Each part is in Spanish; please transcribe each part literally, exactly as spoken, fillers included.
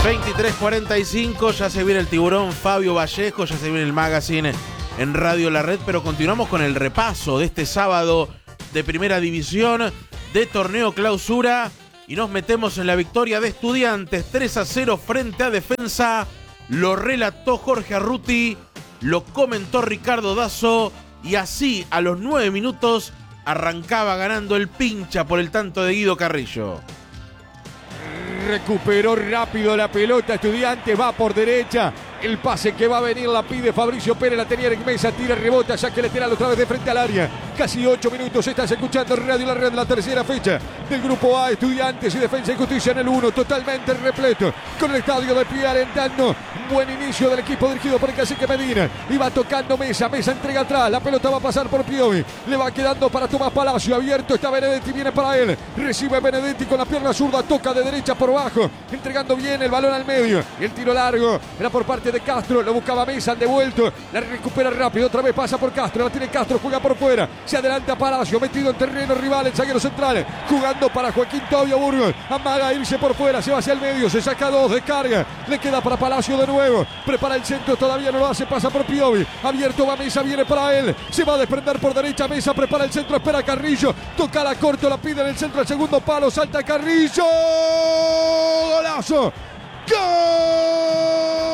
veintitrés cuarenta y cinco, ya se viene el tiburón Fabio Vallejo, ya se viene el magazine en Radio La Red, pero continuamos con el repaso de este sábado de Primera División, de Torneo Clausura, y nos metemos en la victoria de Estudiantes tres a cero frente a Defensa. Lo relató Jorge Arruti, lo comentó Ricardo Dazo, y así a los nueve minutos arrancaba ganando el Pincha por el tanto de Guido Carrillo. Recuperó rápido la pelota Estudiantes, va por derecha. El pase que va a venir la pide Fabricio Pérez, la tenía en mesa, tira, rebota, saque lateral otra vez de frente al área. Casi ocho minutos, estás escuchando Radio La Red, la tercera fecha del Grupo A. Estudiantes y Defensa y Justicia en el uno, totalmente repleto, con el estadio de pie alentando. Buen inicio del equipo dirigido por el Cacique Medina. Y va tocando Mesa, Mesa entrega atrás, la pelota va a pasar por Piovi. Le va quedando para Tomás Palacio, abierto está Benedetti, viene para él. Recibe Benedetti con la pierna zurda, toca de derecha por bajo, entregando bien el balón al medio. Y el tiro largo era por parte de Castro, lo buscaba Mesa, han devuelto, la recupera rápido, otra vez pasa por Castro, la tiene Castro, juega por fuera, se adelanta Palacio, metido en terreno rival, el zaguero central, jugando para Joaquín Tobio Burgos, amaga irse por fuera, se va hacia el medio, se saca dos, descarga, le queda para Palacio de nuevo, prepara el centro, todavía no lo hace, pasa por Piovi, abierto va Mesa, viene para él, se va a desprender por derecha, Mesa prepara el centro, espera Carrillo, toca la corto, la pide en el centro, al segundo palo, salta Carrillo, golazo, ¡gol!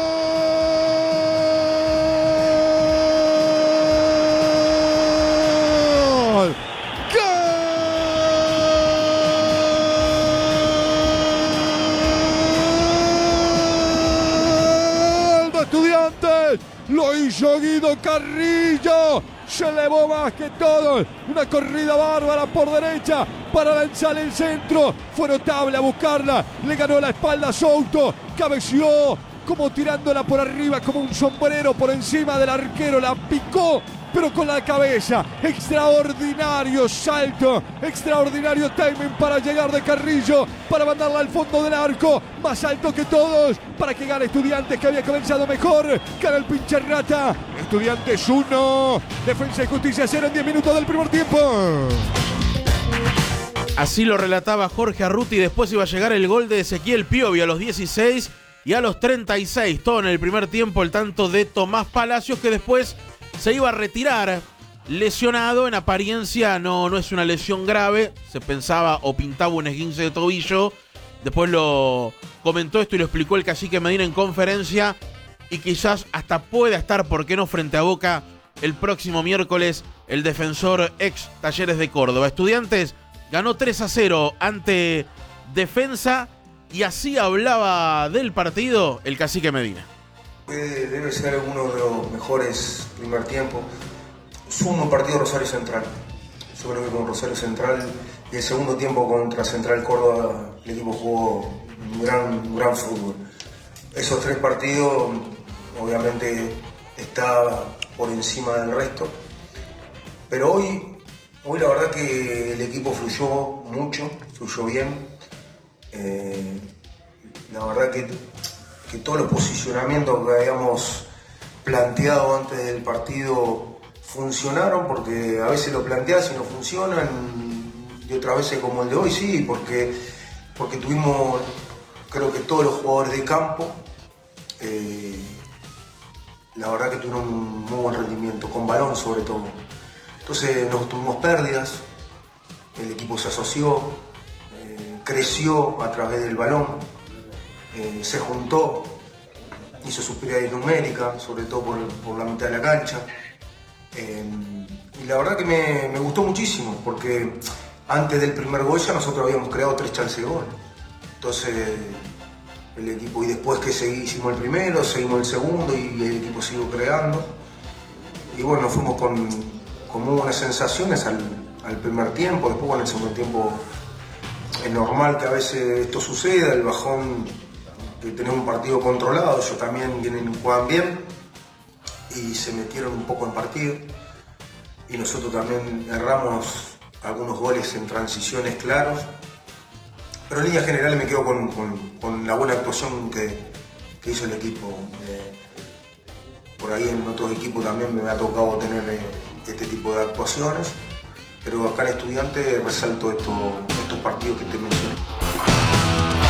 Estudiantes, lo hizo Guido Carrillo, se elevó más que todo, una corrida bárbara por derecha para lanzar el centro, fue notable a buscarla, le ganó la espalda a Souto, cabeció como tirándola por arriba como un sombrero por encima del arquero, la picó pero con la cabeza, extraordinario salto, extraordinario timing para llegar de Carrillo, para mandarla al fondo del arco, más alto que todos, para que gane Estudiantes, que había comenzado mejor, gana el pinche rata, Estudiantes uno, Defensa y Justicia cero en diez minutos del primer tiempo. Así lo relataba Jorge Arruti, después iba a llegar el gol de Ezequiel Piovi a los dieciséis y a los treinta y seis, todo en el primer tiempo, el tanto de Tomás Palacios, que después se iba a retirar lesionado, en apariencia no, no es una lesión grave, se pensaba o pintaba un esguince de tobillo, después lo comentó esto y lo explicó el Cacique Medina en conferencia, y quizás hasta pueda estar, ¿por qué no?, frente a Boca el próximo miércoles, el defensor ex Talleres de Córdoba. Estudiantes ganó tres a cero ante Defensa, y así hablaba del partido el Cacique Medina. Debe ser uno de los mejores primer tiempo. Sumo partido Rosario Central. Yo creo que con Rosario Central y el segundo tiempo contra Central Córdoba el equipo jugó un gran, un gran fútbol. Esos tres partidos obviamente está por encima del resto. Pero hoy, hoy la verdad que el equipo fluyó mucho, fluyó bien. Eh, la verdad que que todos los posicionamientos que habíamos planteado antes del partido funcionaron, porque a veces lo planteas y no funcionan, y otras veces como el de hoy sí, porque, porque tuvimos, creo que todos los jugadores de campo, eh, la verdad que tuvieron un muy buen rendimiento, con balón sobre todo. Entonces no tuvimos pérdidas, el equipo se asoció, eh, creció a través del balón. Eh, se juntó, hizo superioridad numérica, sobre todo por, por la mitad de la cancha. Eh, y la verdad que me, me gustó muchísimo, porque antes del primer gol ya nosotros habíamos creado tres chances de gol. Entonces el equipo, y después que seguí, hicimos el primero, seguimos el segundo y el equipo siguió creando. Y bueno, fuimos con, con muy buenas sensaciones al, al primer tiempo. Después, bueno, en el segundo tiempo es normal que a veces esto suceda, el bajón, que tenemos un partido controlado, ellos también vienen, juegan bien y se metieron un poco en partido, y nosotros también erramos algunos goles en transiciones claros, pero en líneas generales me quedo con, con, con la buena actuación que, que hizo el equipo. Eh, por ahí en otros equipos también me ha tocado tener eh, este tipo de actuaciones, pero acá en Estudiantes resalto esto, estos partidos que te mencioné.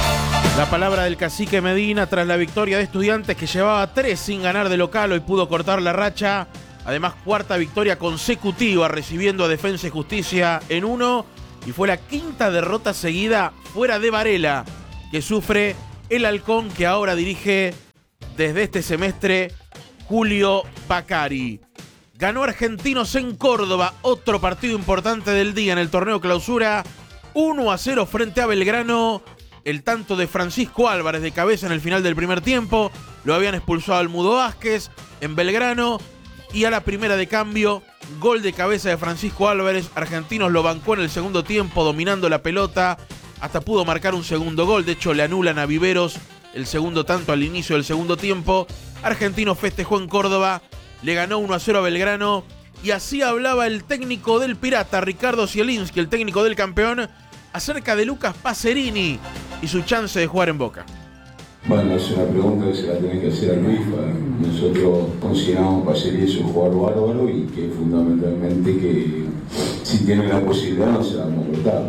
La palabra del cacique Medina tras la victoria de Estudiantes, que llevaba tres sin ganar de local, hoy pudo cortar la racha. Además, cuarta victoria consecutiva recibiendo a Defensa y Justicia en uno. Y fue la quinta derrota seguida fuera de Varela que sufre el halcón que ahora dirige desde este semestre Julio Bacari. Ganó Argentinos en Córdoba, otro partido importante del día en el torneo clausura. uno a cero frente a Belgrano. El tanto de Francisco Álvarez de cabeza en el final del primer tiempo. Lo habían expulsado al Mudo Vázquez en Belgrano. Y a la primera de cambio, gol de cabeza de Francisco Álvarez. Argentinos lo bancó en el segundo tiempo, dominando la pelota. Hasta pudo marcar un segundo gol. De hecho, le anulan a Viveros el segundo tanto al inicio del segundo tiempo. Argentinos festejó en Córdoba. Le ganó uno a cero a Belgrano. Y así hablaba el técnico del Pirata, Ricardo Zielinski, el técnico del campeón, acerca de Lucas Pacerini y su chance de jugar en Boca. Bueno, es una pregunta que se la tiene que hacer a Luis. Nosotros consideramos que Pacerini es un jugador bárbaro y que fundamentalmente que si tiene la posibilidad no se la vamos a cortar.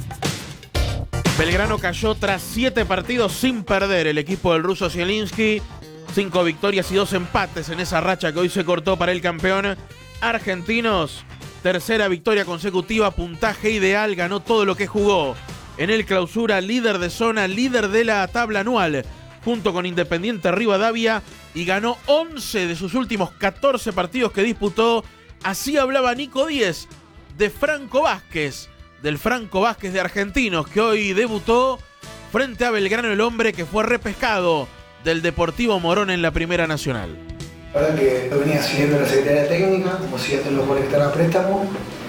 Belgrano cayó tras siete partidos sin perder. El equipo del ruso Zielinski, cinco victorias y dos empates en esa racha que hoy se cortó para el campeón. Argentinos, tercera victoria consecutiva, puntaje ideal, ganó todo lo que jugó. En el clausura, líder de zona, líder de la tabla anual, junto con Independiente Rivadavia, y ganó once de sus últimos catorce partidos que disputó. Así hablaba Nico Díez de Franco Vázquez, del Franco Vázquez de Argentinos, que hoy debutó frente a Belgrano, el hombre que fue repescado del Deportivo Morón en la Primera Nacional. La verdad que lo venía siguiendo la Secretaría Técnica, como siguiendo los jugadores que están a préstamo,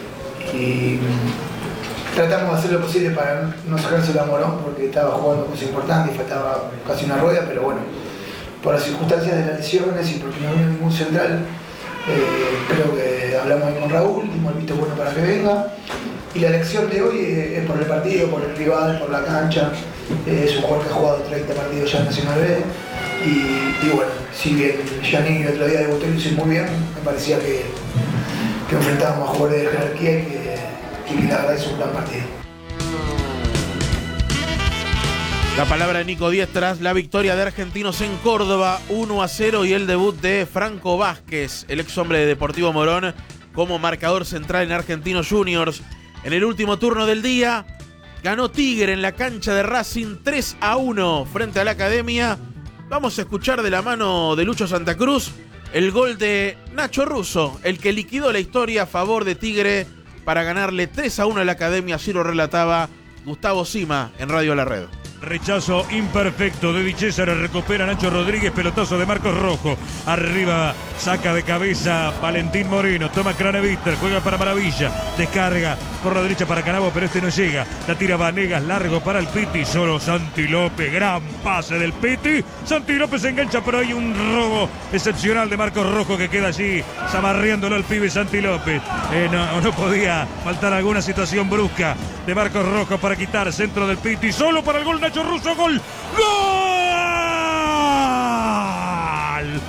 y tratamos de hacer lo posible para no sacárselo a Morón, porque estaba jugando cosas importantes y faltaba casi una rueda, pero bueno, por las circunstancias de las lesiones y porque no vino ningún central, eh, creo que hablamos ahí con Raúl, dimos el visto bueno para que venga, y la elección de hoy es por el partido, por el rival, por la cancha. Es un jugador que ha jugado treinta partidos ya en Nacional B, y, y bueno, si bien Giannini el otro día debutó y lo hizo muy bien, me parecía que, que enfrentábamos a jugadores de jerarquía y que, y que la verdad es un gran partido. La palabra de Nico Díez tras la victoria de Argentinos en Córdoba, uno a cero, y el debut de Franco Vázquez, el ex hombre de Deportivo Morón, como marcador central en Argentinos Juniors. En el último turno del día, ganó Tigre en la cancha de Racing tres a uno frente a la Academia. Vamos a escuchar de la mano de Lucho Santa Cruz el gol de Nacho Russo, el que liquidó la historia a favor de Tigre para ganarle tres a uno a la Academia. Así lo relataba Gustavo Sima en Radio La Red. Rechazo imperfecto de Di César, recupera Nacho Rodríguez, pelotazo de Marcos Rojo, arriba, saca de cabeza Valentín Moreno, toma Craneviter, juega para Maravilla, descarga por la derecha para Canavo, pero este no llega, la tira Vanegas, largo para el Piti, solo Santi López, gran pase del Piti, Santi López se engancha, pero hay un robo excepcional de Marcos Rojo que queda allí, zamarreándolo al pibe Santi López, eh, no, no podía faltar alguna situación brusca de Marcos Rojo para quitar, centro del Piti, solo para el gol Nacho Russo, gol, gol,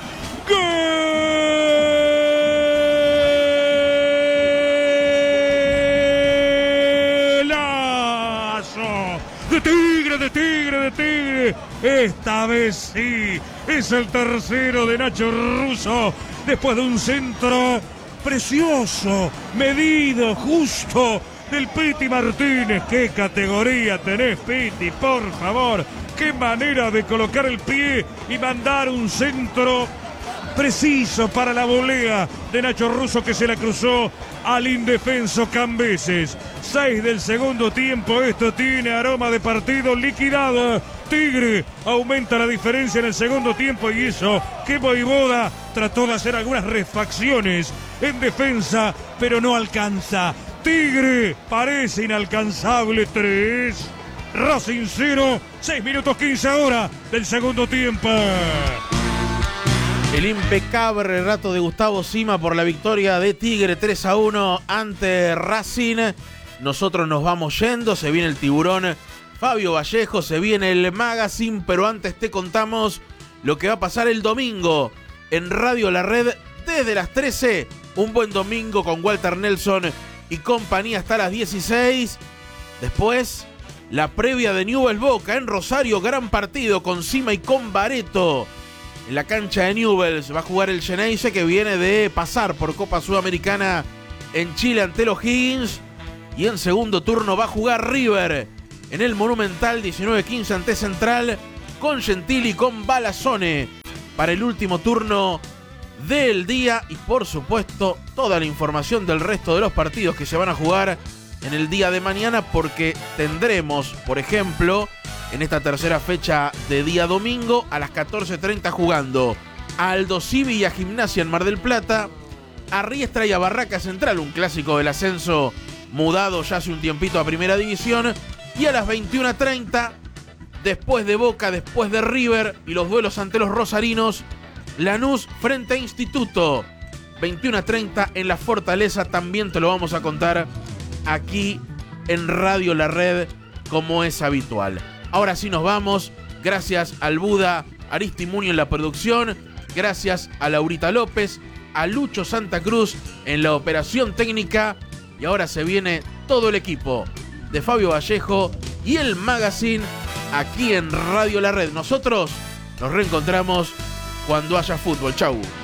golazo de Tigre, de Tigre, de Tigre, esta vez sí, es el tercero de Nacho Russo, después de un centro precioso, medido, justo, del Piti Martínez. Qué categoría tenés, Piti, por favor. Qué manera de colocar el pie y mandar un centro preciso para la volea de Nacho Russo, que se la cruzó al indefenso Cambeses. Seis del segundo tiempo, esto tiene aroma de partido liquidado. Tigre aumenta la diferencia en el segundo tiempo, y eso que Voivoda trató de hacer algunas refacciones en defensa, pero no alcanza. Tigre parece inalcanzable. Tres, Racing cero, seis minutos quince ahora del segundo tiempo. El impecable relato de Gustavo Sima por la victoria de Tigre tres a uno ante Racing. Nosotros nos vamos yendo, se viene el tiburón Fabio Vallejo, se viene el Magazine, pero antes te contamos lo que va a pasar el domingo en Radio La Red desde las trece. Un buen domingo con Walter Nelson y compañía hasta las dieciséis. Después, la previa de Newell's Boca en Rosario, gran partido con Sima y con Bareto. En la cancha de Newell's va a jugar el Xeneize, que viene de pasar por Copa Sudamericana en Chile ante los Higgins. Y en segundo turno va a jugar River en el Monumental diecinueve quince ante Central, con Gentili y con Balazzone para el último turno del día. Y por supuesto toda la información del resto de los partidos que se van a jugar en el día de mañana, porque tendremos, por ejemplo, en esta tercera fecha de día domingo, a las catorce treinta jugando a Aldo Civi y a Gimnasia en Mar del Plata, a Riestra y a Barraca Central, un clásico del ascenso mudado ya hace un tiempito a Primera División, y a las veintiuna treinta, después de Boca, después de River y los duelos ante los rosarinos, Lanús frente a Instituto. veintiuna treinta en la Fortaleza, también te lo vamos a contar aquí en Radio La Red, como es habitual. Ahora sí nos vamos. Gracias al Buda Aristimuño en la producción. Gracias a Laurita López, a Lucho Santa Cruz en la operación técnica. Y ahora se viene todo el equipo de Fabio Vallejo y el Magazine aquí en Radio La Red. Nosotros nos reencontramos cuando haya fútbol. Chau.